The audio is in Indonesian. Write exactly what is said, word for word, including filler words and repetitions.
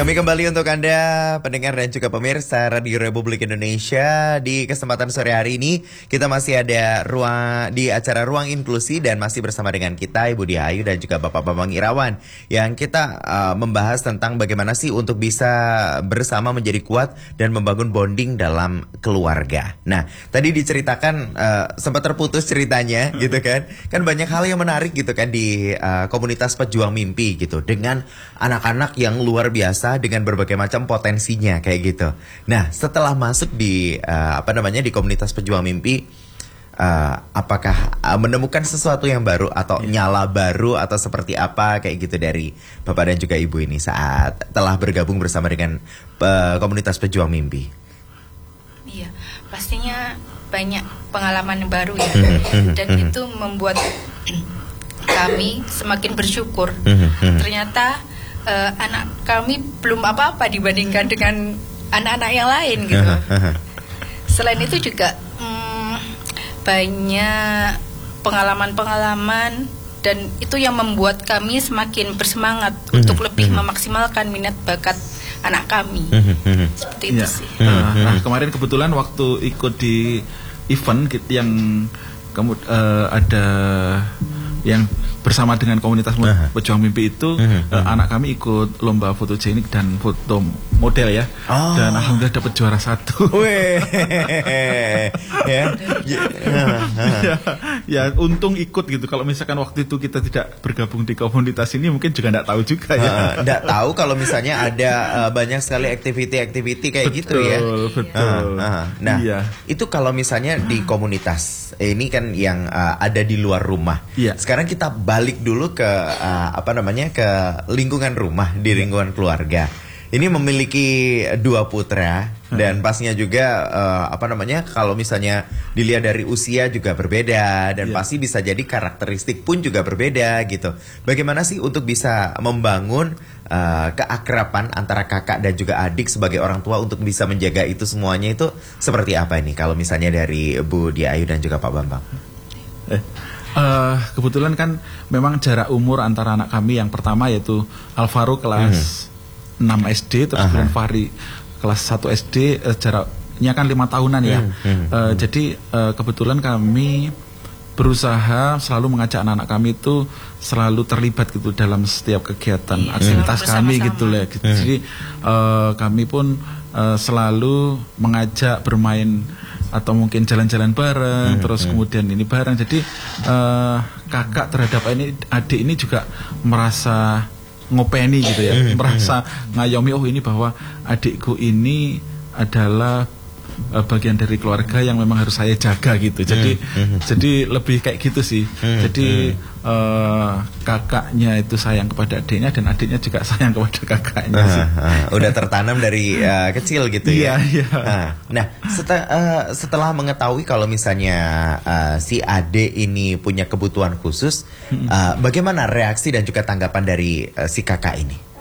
Kami kembali untuk Anda pendengar dan juga pemirsa Radio Republik Indonesia. Di kesempatan sore hari ini kita masih ada ruang di acara Ruang Inklusi dan masih bersama dengan kita Ibu Diah Ayu dan juga Bapak Bambang Irawan yang kita uh, membahas tentang bagaimana sih untuk bisa bersama menjadi kuat dan membangun bonding dalam keluarga. Nah, tadi diceritakan uh, sempat terputus ceritanya gitu kan. Kan banyak hal yang menarik gitu kan di uh, komunitas pejuang mimpi gitu dengan anak-anak yang luar biasa dengan berbagai macam potensinya kayak gitu. Nah, setelah masuk di uh, apa namanya di komunitas pejuang mimpi, uh, apakah uh, menemukan sesuatu yang baru atau yeah. nyala baru atau seperti apa kayak gitu dari Bapak dan juga Ibu ini saat telah bergabung bersama dengan uh, komunitas pejuang mimpi? Iya, pastinya banyak pengalaman baru ya, dan itu membuat kami semakin bersyukur. Ternyata Uh, anak kami belum apa-apa dibandingkan dengan anak-anak yang lain gitu. Selain itu juga hmm, banyak pengalaman-pengalaman dan itu yang membuat kami semakin bersemangat untuk lebih memaksimalkan minat bakat anak kami. Seperti itu ya. sih. Nah, nah, kemarin kebetulan waktu ikut di event yang kamu uh, ada yang bersama dengan komunitas uh-huh. pejuang mimpi itu uh-huh. uh, anak kami ikut lomba fotogenik dan foto model ya, oh. dan alhamdulillah dapat juara satu. Weh, ya. ya, ya untung ikut gitu. Kalau misalkan waktu itu kita tidak bergabung di komunitas ini mungkin juga tidak tahu juga ya. Tidak uh, tahu kalau misalnya ada uh, banyak sekali aktiviti-aktiviti kayak betul, gitu ya. Betul. Uh, uh. Nah, iya. itu kalau misalnya di komunitas ini kan yang uh, ada di luar rumah. Iya. Sekarang kita balik dulu ke uh, apa namanya ke lingkungan rumah, di lingkungan keluarga. Ini memiliki dua putra dan pastinya juga uh, apa namanya kalau misalnya dilihat dari usia juga berbeda dan yeah. pasti bisa jadi karakteristik pun juga berbeda gitu. Bagaimana sih untuk bisa membangun uh, keakraban antara kakak dan juga adik sebagai orang tua untuk bisa menjaga itu semuanya itu seperti apa ini kalau misalnya dari Bu Diah Ayu dan juga Pak Bambang? Eh. Uh, kebetulan kan memang jarak umur antara anak kami yang pertama yaitu Alvaro kelas mm-hmm. enam S D terus kemudian Fahri kelas satu S D, uh, jaraknya kan lima tahunan ya. Mm-hmm. uh, jadi uh, kebetulan kami berusaha selalu mengajak anak-anak kami itu selalu terlibat gitu dalam setiap kegiatan mm-hmm. aktivitas mm-hmm. kami gitu lah. Gitu. Mm-hmm. Jadi uh, kami pun uh, selalu mengajak bermain atau mungkin jalan-jalan bareng, hmm, terus hmm. kemudian ini bareng. Jadi uh, kakak terhadap ini adik ini juga merasa ngopeni gitu ya, hmm, merasa hmm. ngayomi oh ini bahwa adikku ini adalah uh, bagian dari keluarga yang memang harus saya jaga gitu. Jadi hmm, hmm. jadi lebih kayak gitu sih. Hmm, jadi hmm. Uh, kakaknya itu sayang kepada adiknya dan adiknya juga sayang kepada kakaknya. Uh, uh, udah tertanam dari uh, kecil gitu ya. Iya, iya. Uh, nah, setelah, uh, setelah mengetahui kalau misalnya uh, si adik ini punya kebutuhan khusus, uh, bagaimana reaksi dan juga tanggapan dari uh, si kakak ini?